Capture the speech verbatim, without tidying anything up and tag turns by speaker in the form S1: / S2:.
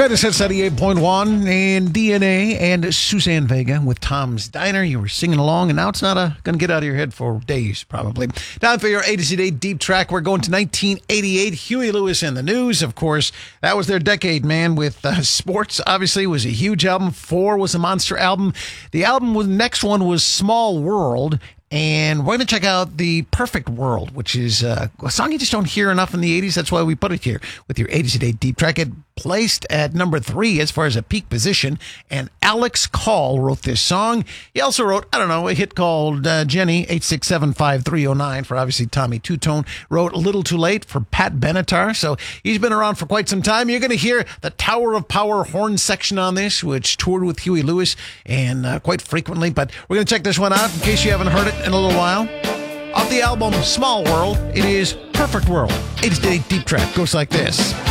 S1: Greatest Hits ninety-eight point one and D N A and Suzanne Vega with Tom's Diner. You were singing along, and now it's not going to get out of your head for days, probably. Time for your A to Z Day Deep Track. We're going to nineteen eighty-eight. Huey Lewis and the News, of course. That was their decade, man, with uh, Sports, obviously, was a huge album. Four was a monster album. The album was, next one was Small World. And we're going to check out The Perfect World, which is uh, a song you just don't hear enough in the eighties. That's why we put it here with your A to Z Day Deep Track. It placed at number three as far as a peak position. And Alex Call wrote this song. He also wrote, I don't know, a hit called uh, Jenny, eight six seven five three oh nine for obviously Tommy Two-Tone. Wrote A Little Too Late for Pat Benatar. So he's been around for quite some time. You're going to hear the Tower of Power horn section on this, which toured with Huey Lewis and uh, quite frequently. But we're going to check this one out in case you haven't heard it in a little while. Off the album Small World, it is Perfect World. A to Z Day Deep Track goes like this.